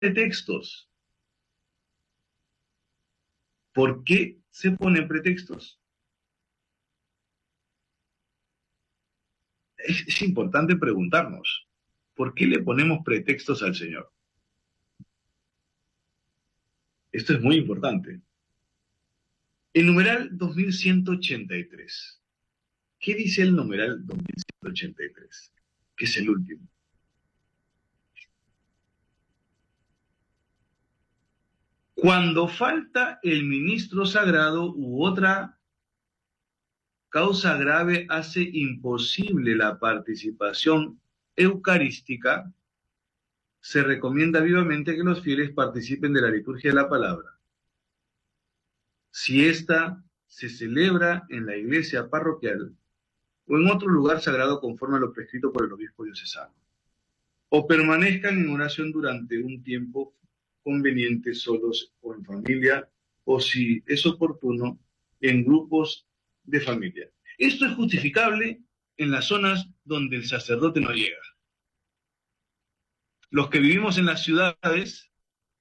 pretextos. ¿Por qué se ponen pretextos? Es importante preguntarnos, ¿por qué le ponemos pretextos al Señor? Esto es muy importante. El numeral 2183. ¿Qué dice el numeral 2183? Que es el último. Cuando falta el ministro sagrado u otra causa grave hace imposible la participación eucarística, se recomienda vivamente que los fieles participen de la liturgia de la palabra. Si ésta se celebra en la iglesia parroquial o en otro lugar sagrado conforme a lo prescrito por el obispo diocesano, o permanezcan en oración durante un tiempo conveniente solos o en familia, o si es oportuno, en grupos de familia. Esto es justificable en las zonas donde el sacerdote no llega. Los que vivimos en las ciudades,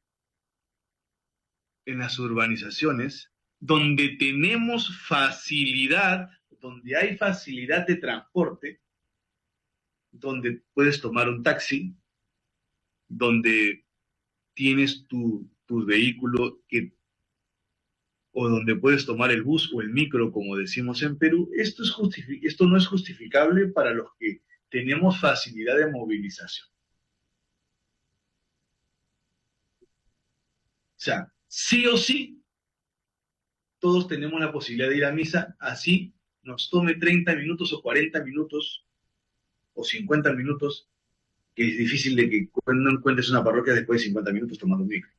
en las urbanizaciones, donde tenemos facilidad, donde hay facilidad de transporte, donde puedes tomar un taxi, donde tienes tu vehículo o donde puedes tomar el bus o el micro, como decimos en Perú, esto no es justificable para los que tenemos facilidad de movilización. O sea, sí o sí, todos tenemos la posibilidad de ir a misa, así nos tome 30 minutos o 40 minutos o 50 minutos, que es difícil de que no encuentres una parroquia después de 50 minutos tomando un micro.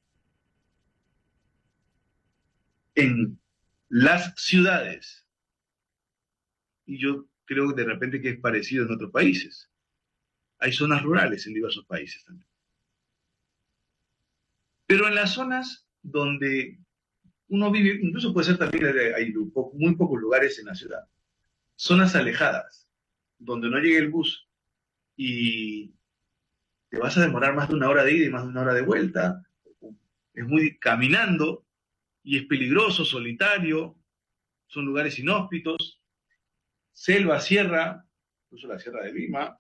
En las ciudades, y yo creo que de repente que es parecido en otros países, hay zonas rurales en diversos países también. Pero en las zonas donde uno vive, incluso puede ser también, hay muy pocos lugares en la ciudad, zonas alejadas, donde no llegue el bus y te vas a demorar más de una hora de ida y más de una hora de vuelta, es muy caminando y es peligroso, solitario, son lugares inhóspitos, selva, sierra, incluso la Sierra de Lima.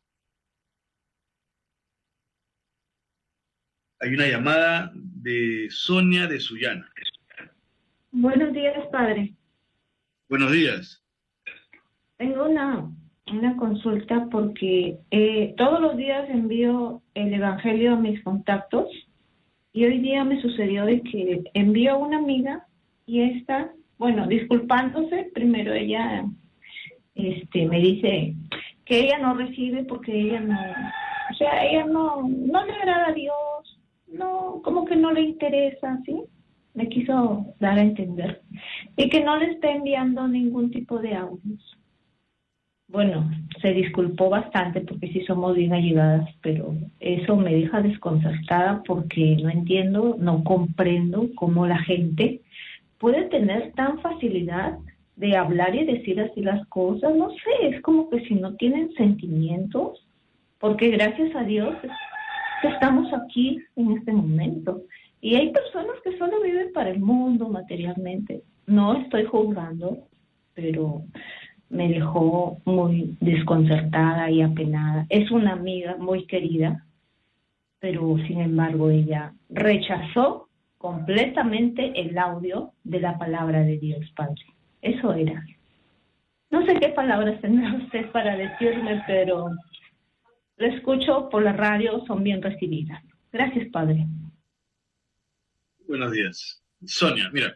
Hay una llamada de Sonia de Sullana. Buenos días, padre. Buenos días. Tengo una consulta porque todos los días envío el Evangelio a mis contactos y hoy día me sucedió de que envío a una amiga y esta, bueno, disculpándose, primero ella me dice que ella no recibe porque ella no, o sea, ella no le agrada a Dios, no, como que no le interesa, ¿sí? Me quiso dar a entender. Y que no le está enviando ningún tipo de audios. Bueno, se disculpó bastante porque sí somos bien allegadas, pero eso me deja desconcertada porque no entiendo, no comprendo cómo la gente puede tener tan facilidad de hablar y decir así las cosas. No sé, es como que si no tienen sentimientos, porque gracias a Dios estamos aquí en este momento. Y hay personas que solo viven para el mundo materialmente. No estoy juzgando, pero me dejó muy desconcertada y apenada. Es una amiga muy querida, pero sin embargo ella rechazó completamente el audio de la palabra de Dios, Padre. Eso era. No sé qué palabras tendrá usted para decirme, pero lo escucho por la radio, son bien recibidas. Gracias, Padre. Buenos días. Sonia, mira,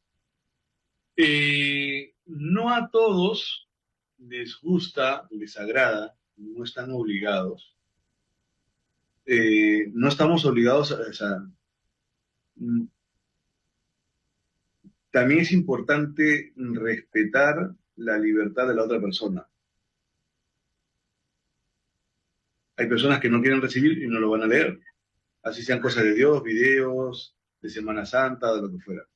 no a todos les gusta, les agrada, no están obligados. No estamos obligados o sea, también es importante respetar la libertad de la otra persona. Hay personas que no quieren recibir y no lo van a leer. Así sean cosas de Dios, videos, de Semana Santa, de lo que fuera.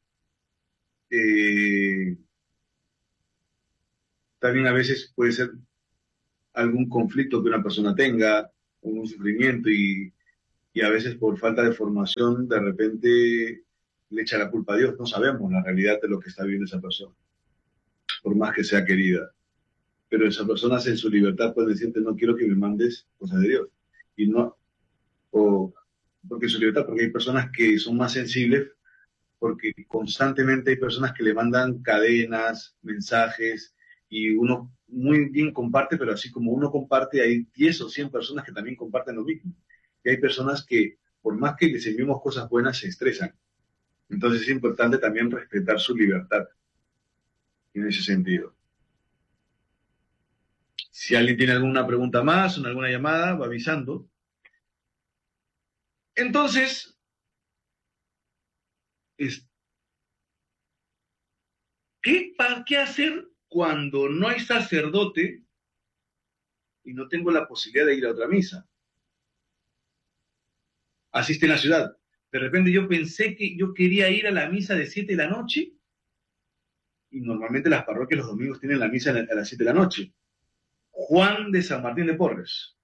También a veces puede ser algún conflicto que una persona tenga, o un sufrimiento, y y a veces por falta de formación de repente le echa la culpa a Dios. No sabemos la realidad de lo que está viviendo esa persona, por más que sea querida. Pero esa persona en su libertad puede decirte, no quiero que me mandes cosas de Dios. Y no, o porque su libertad, porque hay personas que son más sensibles, porque constantemente hay personas que le mandan cadenas, mensajes, y uno muy bien comparte, pero así como uno comparte, hay 10 o 100 personas que también comparten lo mismo. Y hay personas que, por más que les enviemos cosas buenas, se estresan. Entonces es importante también respetar su libertad en ese sentido. Si alguien tiene alguna pregunta más o alguna llamada, va avisando. Entonces, ¿qué hacer cuando no hay sacerdote y no tengo la posibilidad de ir a otra misa? Asiste en la ciudad. De repente yo pensé que yo quería ir a la misa de 7 de la noche y normalmente las parroquias los domingos tienen la misa a las 7 de la noche. Juan de San Martín de Porres.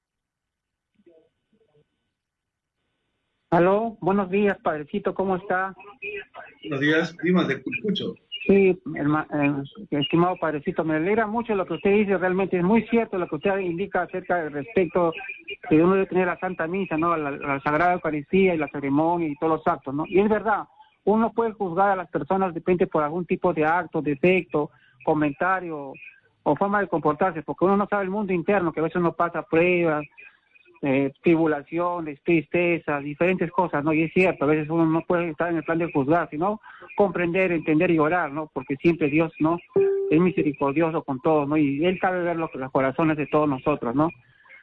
Aló, buenos días, padrecito, ¿cómo está? Buenos días, Dimas, te escucho. Sí, estimado padrecito, me alegra mucho lo que usted dice, realmente es muy cierto lo que usted indica acerca del respecto que uno debe tener la Santa Misa, ¿no? La Sagrada Eucaristía y la ceremonia y todos los actos, ¿no? Y es verdad, uno puede juzgar a las personas de repente por algún tipo de acto, defecto, comentario o forma de comportarse, porque uno no sabe el mundo interno, que a veces uno pasa pruebas, tribulaciones, tristezas, diferentes cosas, ¿no? Y es cierto, a veces uno no puede estar en el plan de juzgar, sino comprender, entender y orar, ¿no? Porque siempre Dios, ¿no? Es misericordioso con todos, ¿no? Y Él sabe ver los corazones de todos nosotros, ¿no?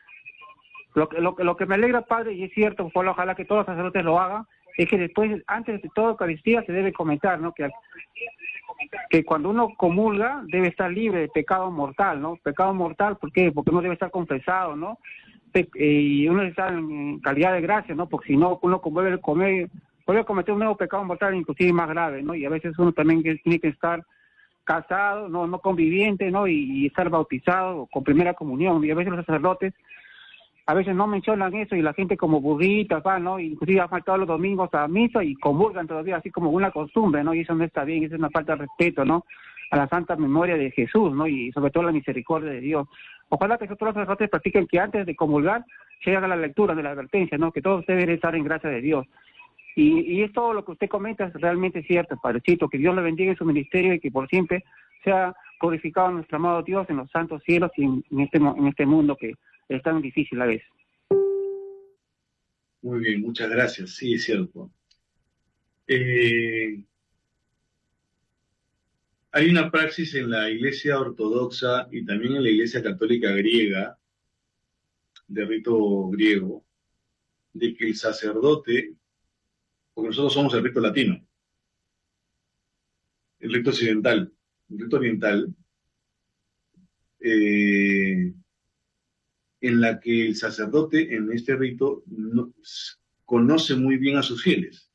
Lo que me alegra, Padre, y es cierto, ojalá que todos los sacerdotes lo hagan, es que después, antes de toda Eucaristía, se debe comentar, ¿no? Que cuando uno comulga debe estar libre de pecado mortal, ¿no? Pecado mortal, ¿por qué? Porque uno debe estar confesado, ¿no? Y uno está en calidad de gracia, ¿no? Porque si no, uno vuelve a cometer un nuevo pecado mortal, inclusive más grave, ¿no? Y a veces uno también tiene que estar casado, no conviviente, ¿no? Y estar bautizado con primera comunión. Y a veces los sacerdotes a veces no mencionan eso y la gente como burritas va, ¿no? Inclusive ha faltado los domingos a misa y comulgan todavía así como una costumbre, ¿no? Y eso no está bien, eso es una falta de respeto, ¿no? A la santa memoria de Jesús, ¿no? Y sobre todo la misericordia de Dios. Ojalá que todos los sacerdotes practiquen que antes de comulgar se haga la lectura de la advertencia, ¿no? Que todos deben estar en gracia de Dios. Y es todo lo que usted comenta es realmente cierto, Padrecito, que Dios le bendiga en su ministerio y que por siempre sea glorificado nuestro amado Dios en los santos cielos y en este mundo que es tan difícil a veces. Muy bien, muchas gracias. Sí, es cierto. Hay una praxis en la Iglesia Ortodoxa y también en la Iglesia Católica griega, de rito griego, de que el sacerdote, porque nosotros somos el rito latino, el rito occidental, el rito oriental, en la que el sacerdote en este rito conoce muy bien a sus fieles,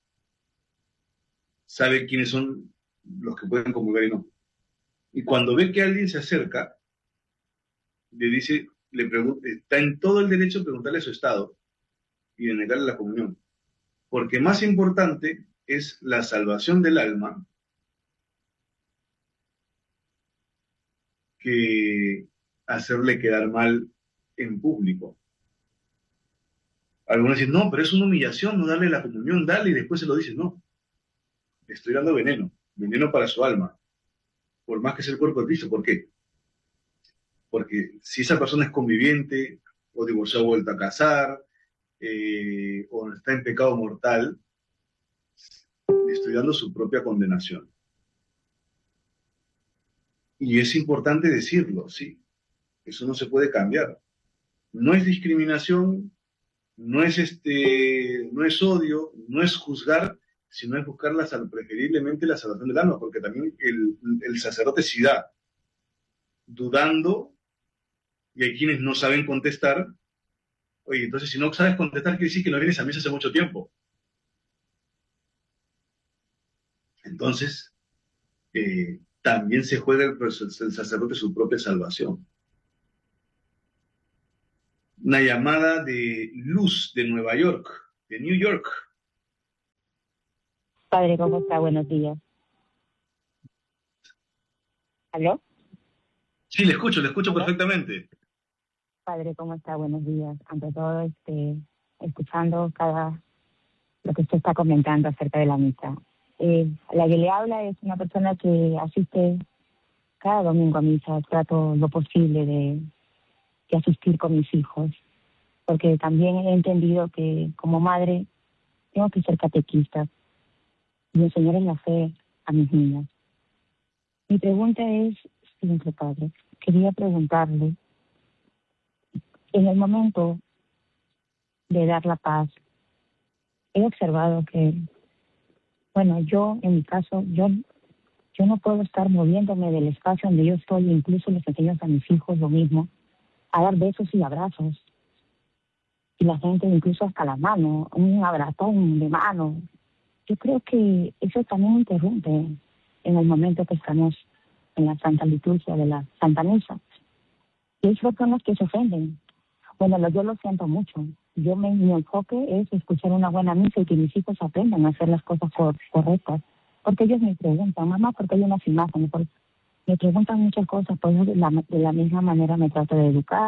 sabe quiénes son los que pueden comulgar y no. Y cuando ve que alguien se acerca, le dice, le pregunta, está en todo el derecho de preguntarle su estado y de negarle la comunión. Porque más importante es la salvación del alma que hacerle quedar mal en público. Algunos dicen, no, pero es una humillación no darle la comunión, dale, y después se lo dice, no, le estoy dando veneno, veneno para su alma, por más que sea el cuerpo de Cristo. ¿Por qué? Porque si esa persona es conviviente, o divorciado o vuelto a casar, o está en pecado mortal, le estoy dando su propia condenación. Y es importante decirlo, sí, eso no se puede cambiar. No es discriminación, no es odio, no es juzgar, sino es buscar preferiblemente la salvación del alma, porque también el sacerdote sí da, dudando, y hay quienes no saben contestar. Oye, entonces si no sabes contestar, quiere decir que no vienes a misa hace mucho tiempo. Entonces, también se juega el sacerdote su propia salvación. Una llamada de Luz de Nueva York. de New York. Padre, ¿cómo está? Buenos días. ¿Aló? Sí, le escucho ¿Aló? perfectamente. Padre, ¿cómo está? Buenos días. Ante todo, escuchando lo que usted está comentando acerca de la misa. La que le habla es una persona que asiste cada domingo a misa. Trato lo posible de asistir con mis hijos, porque también he entendido que como madre tengo que ser catequista y enseñar en la fe a mis niños. Mi pregunta es simple, Padre. Quería preguntarle, en el momento de dar la paz, he observado que, bueno, yo, en mi caso, yo no puedo estar moviéndome del espacio donde yo estoy, incluso les enseño a mis hijos lo mismo, a dar besos y abrazos. Y la gente incluso hasta la mano, un abrazón de mano. Yo creo que eso también interrumpe en el momento que estamos en la Santa Liturgia de la Santa Misa. Y hay personas que se ofenden. Bueno, yo lo siento mucho. Mi enfoque es escuchar una buena misa y que mis hijos aprendan a hacer las cosas correctas. Porque ellos me preguntan, mamá, ¿por qué hay unas imágenes? Me preguntan muchas cosas, pues de la misma manera me trato de educar.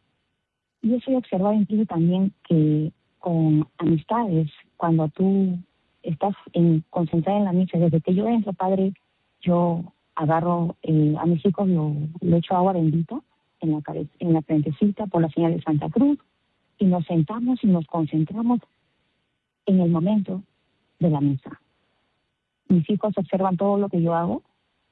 Y eso he observado incluso también que con amistades, cuando tú estás concentrada en la misa, desde que yo entro, Padre, yo agarro a mis hijos, le echo agua bendita en la frentecita por la señal de Santa Cruz, y nos sentamos y nos concentramos en el momento de la misa. Mis hijos observan todo lo que yo hago,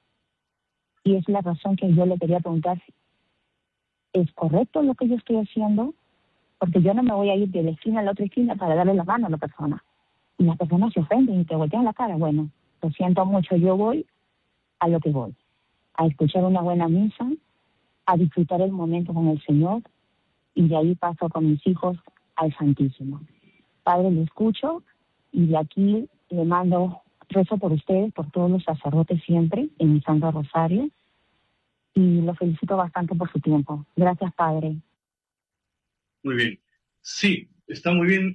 y es la razón que yo le quería preguntar, ¿es correcto lo que yo estoy haciendo? Porque yo no me voy a ir de la esquina a la otra esquina para darle la mano a la persona. Y las personas se ofenden y te voltean la cara. Bueno, lo siento mucho, yo voy a lo que voy. A escuchar una buena misa, a disfrutar el momento con el Señor, y de ahí paso con mis hijos al Santísimo. Padre, le escucho, y de aquí le mando, rezo por ustedes, por todos los sacerdotes siempre, en mi Santo Rosario, y lo felicito bastante por su tiempo. Gracias, Padre. Muy bien. Sí, está muy bien.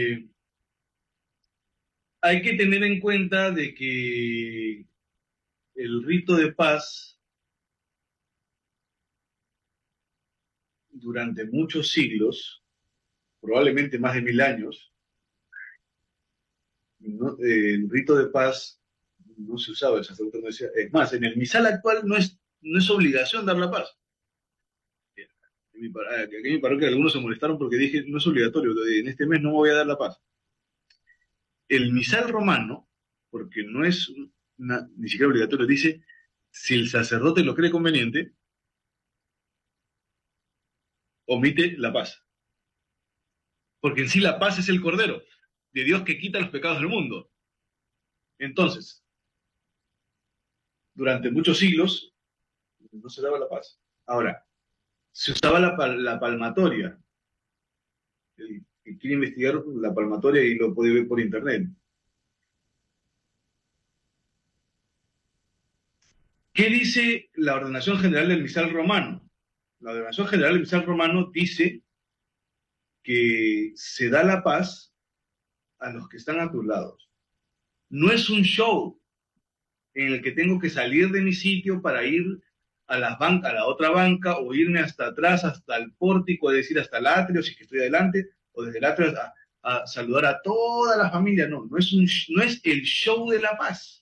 Hay que tener en cuenta de que el rito de paz durante muchos siglos, probablemente más de 1000 años, el rito de paz no se usaba, el sacerdote no decía. Es más, en el misal actual no es obligación dar la paz. Aquí en mi parroquia algunos se molestaron porque dije, no es obligatorio, en este mes no voy a dar la paz. El misal romano, porque no es ni siquiera obligatorio, dice, si el sacerdote lo cree conveniente, omite la paz. Porque en sí la paz es el Cordero de Dios que quita los pecados del mundo. Entonces, durante muchos siglos no se daba la paz. Ahora, se usaba la palmatoria. El que quiere investigar la palmatoria y lo puede ver por internet. ¿Qué dice la ordenación general del misal romano? La ordenación general del misal romano dice que se da la paz a los que están a tus lados. No es un show en el que tengo que salir de mi sitio para ir a la otra banca, o irme hasta atrás, hasta el pórtico, es decir, hasta el atrio, si es que estoy adelante, o desde el atrio a saludar a toda la familia. No es el show de la paz.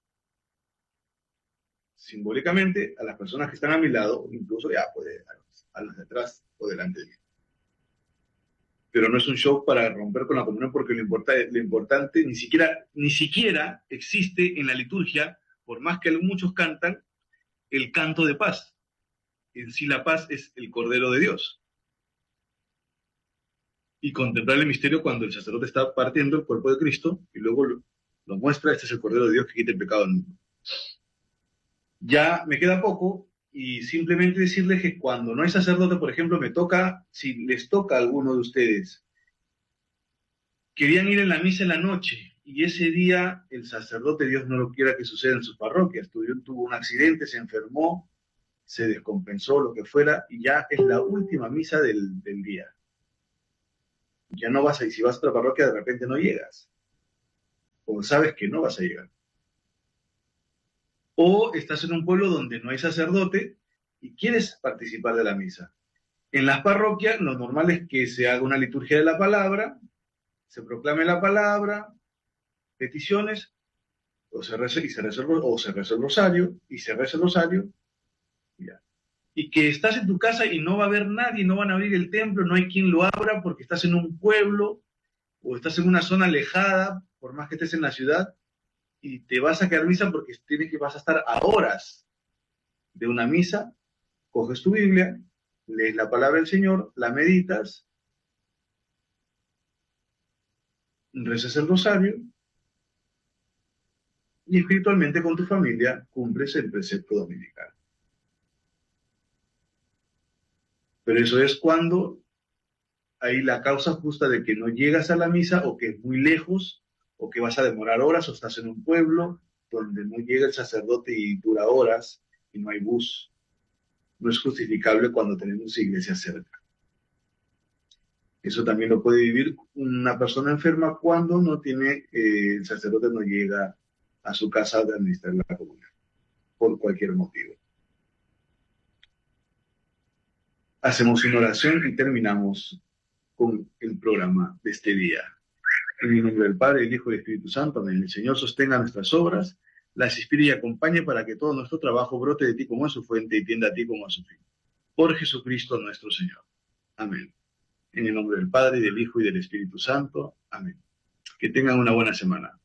Simbólicamente, a las personas que están a mi lado, incluso ya puede a los de atrás o delante de mí. Pero no es un show para romper con la comunión, porque lo importante ni siquiera existe en la liturgia, por más que muchos cantan, el canto de paz. En sí la paz es el Cordero de Dios. Y contemplar el misterio cuando el sacerdote está partiendo el cuerpo de Cristo y luego lo muestra, este es el Cordero de Dios que quita el pecado del mundo. Ya me queda poco, y simplemente decirles que cuando no hay sacerdote, por ejemplo, si les toca a alguno de ustedes, querían ir en la misa en la noche, y ese día el sacerdote, Dios no lo quiera que suceda en sus parroquias, tuvo un accidente, se enfermó, se descompensó, lo que fuera, y ya es la última misa del día. Ya no vas a, y si vas a otra parroquia, de repente no llegas. O sabes que no vas a llegar. O estás en un pueblo donde no hay sacerdote y quieres participar de la misa. En las parroquias, lo normal es que se haga una liturgia de la palabra, se proclame la palabra, peticiones, o se reza el rosario, y se reza el rosario, ya. Y que estás en tu casa y no va a haber nadie, no van a abrir el templo, no hay quien lo abra porque estás en un pueblo o estás en una zona alejada, por más que estés en la ciudad, y te vas a quedar misa porque vas a estar a horas de una misa, coges tu Biblia, lees la palabra del Señor, la meditas, rezas el rosario y espiritualmente con tu familia cumples el precepto dominical. Pero eso es cuando hay la causa justa de que no llegas a la misa o que es muy lejos o que vas a demorar horas o estás en un pueblo donde no llega el sacerdote y dura horas y no hay bus. No es justificable cuando tenemos iglesia cerca. Eso también lo puede vivir una persona enferma cuando no tiene, el sacerdote no llega a su casa de administrar la comunión, por cualquier motivo. Hacemos una oración y terminamos con el programa de este día. En el nombre del Padre, del Hijo y del Espíritu Santo, amén. El Señor sostenga nuestras obras, las inspire y acompañe para que todo nuestro trabajo brote de ti como a su fuente y tienda a ti como a su fin. Por Jesucristo nuestro Señor. Amén. En el nombre del Padre, del Hijo y del Espíritu Santo. Amén. Que tengan una buena semana.